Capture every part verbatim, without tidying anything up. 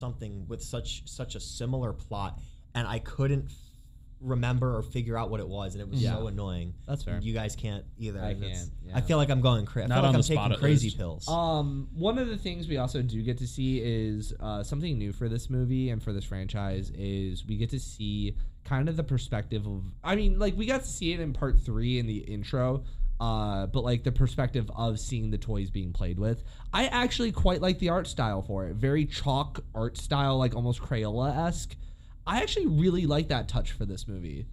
something with such such a similar plot, and I couldn't f- remember or figure out what it was, and it was Yeah. so annoying. That's fair. You guys can't either. I and it's- can't, yeah. I feel like I'm going crazy. I Not feel like on I'm the spot taking at crazy least. pills. Um, one of the things we also do get to see is uh, something new for this movie and for this franchise is we get to see kind of the perspective of. I mean, like we got to see it in part three in the intro, uh, but like the perspective of seeing the toys being played with. I actually quite like the art style for it. Very chalk art style, like almost Crayola-esque. I actually really like that touch for this movie.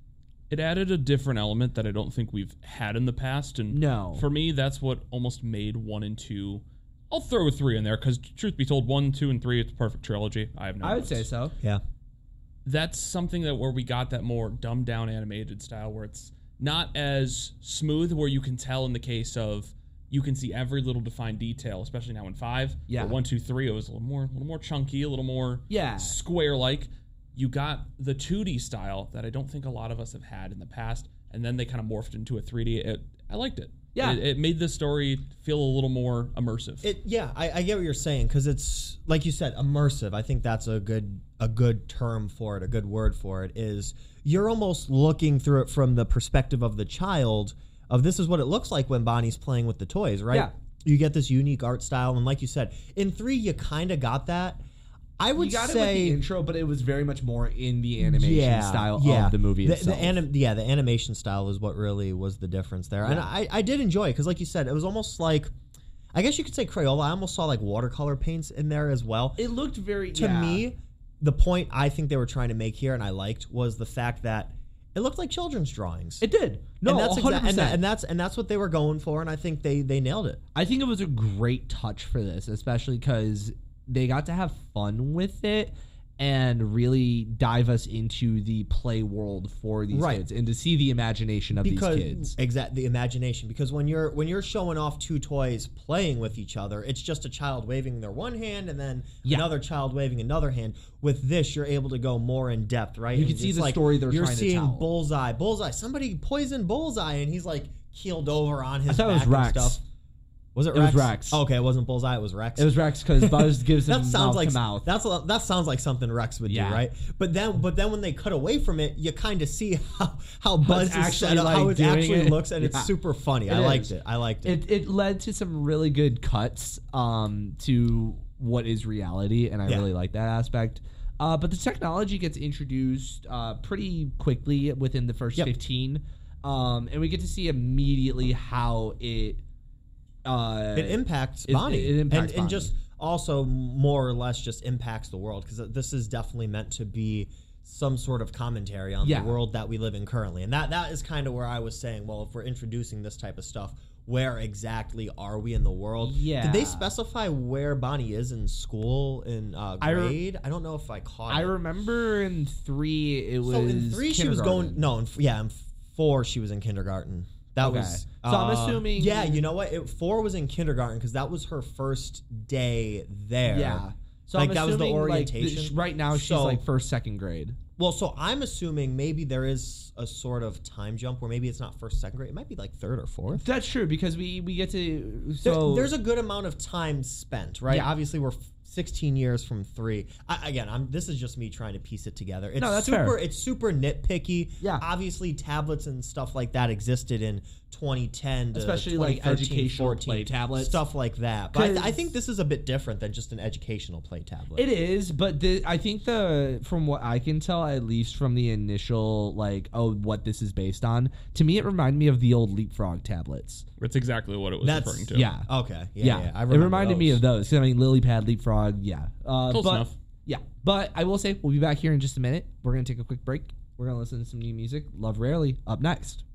It added a different element that I don't think we've had in the past, and No. for me, that's what almost made one and two. I'll throw three in there because, truth be told, one, two, and three, it's a perfect trilogy. I have no. I would notes. say so. yeah. That's something that where we got that more dumbed down animated style, where it's not as smooth, where you can tell in the case of you can see every little defined detail, especially now in five. Yeah. But one, two, three, it was a little more, a little more chunky, a little more Yeah. square like. You got the two D style that I don't think a lot of us have had in the past, and then they kind of morphed into a three D. It, I liked it. Yeah. It, it made the story feel a little more immersive. It yeah, I, I get what you're saying because it's like you said, immersive. I think that's a good a good term for it, a good word for it. Is you're almost looking through it from the perspective of the child. Of this is what it looks like when Bonnie's playing with the toys, right? Yeah. You get this unique art style, and like you said, in three you kind of got that. I would You got say it with the intro, but it was very much more in the animation yeah, style yeah. of the movie the, itself. The anim- yeah, the animation style is what really was the difference there. And Yeah. I, I did enjoy it because, like you said, it was almost like, I guess you could say Crayola. I almost saw like watercolor paints in there as well. It looked very to yeah. me, the point I think they were trying to make here, and I liked, was the fact that it looked like children's drawings. It did. No, and that's one hundred exa- and, percent. that, and that's and that's what they were going for, and I think they they nailed it. I think it was a great touch for this, especially because they got to have fun with it and really dive us into the play world for these Right. kids and to see the imagination of Because these kids. exact the imagination. Because when you're when you're showing off two toys playing with each other, it's just a child waving their one hand and then Yeah. another child waving another hand. With this, you're able to go more in depth, right? You And can see it's the like story they're you're trying to seeing tell. Bullseye, Bullseye. Somebody poisoned Bullseye, and he's like keeled over on his I thought it back was and Rex. stuff. Was it It was Rex? Rex. Okay, it wasn't Bullseye. It was Rex. It was Rex because Buzz gives him that sounds mouth like to mouth. that's a- that sounds like something Rex would Yeah. do, right? But then, but then when they cut away from it, you kind of see how how Buzz is actually set up, how like it doing actually it. looks, and Yeah. it's super funny. It I liked is. it. I liked it. It, it led to some really good cuts um, to what is reality, and I Yeah. really like that aspect. Uh, but the technology gets introduced uh, pretty quickly within the first Yep. fifteen, um, and we get to see immediately how it uh, It impacts it- Bonnie, it impacts and, and Bonnie. just also more or less just impacts the world, because this is definitely meant to be some sort of commentary on Yeah. the world that we live in currently, and that that is kind of where I was saying, well, if we're introducing this type of stuff, where exactly are we in the world? Yeah. Did they specify where Bonnie is in school in uh, I re- grade? I, don't know if I caught I it. remember in three it was So in three she was going kindergarten. no, in, f- yeah, in four she was in kindergarten. That Okay. was So I'm uh, assuming- yeah, you know what? It, four was in kindergarten because that was her first day there. Yeah. So Like, I'm that was the assuming, like, th- orientation? sh- right now she's So- like first, second grade. Well, so I'm assuming maybe there is a sort of time jump where maybe it's not first, second grade. It might be like third or fourth. That's true because we we get to There- so there's a good amount of time spent, right? Yeah. Obviously, we're f- sixteen years from three. I, again, I'm. This is just me trying to piece it together. It's No, that's super. fair. It's super nitpicky. Yeah. Obviously, tablets and stuff like that existed in twenty ten, to Especially, like, twenty thirteen, educational fourteen, play tablets. stuff like that. But I, th- I 'Cause- think this is a bit different than just an educational play tablet. It is, but the, I think the from what I can tell, at least from the initial like, oh, what this is based on, to me it reminded me of the old Leapfrog tablets. That's exactly what it was That's- referring to. Yeah, Okay. Yeah. yeah. yeah, I it remember reminded me those. of those. I mean, Lily Pad, Leapfrog, yeah. Uh, Close but, enough. Yeah, but I will say we'll be back here in just a minute. We're gonna take a quick break. We're gonna listen to some new music. Love Rarely up next.